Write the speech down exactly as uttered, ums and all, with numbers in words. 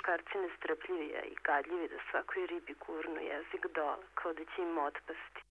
muškarci nestrpljivi, a i gadljivi da svakoj ribi gurnu jezik dole, kao da će im otpasti.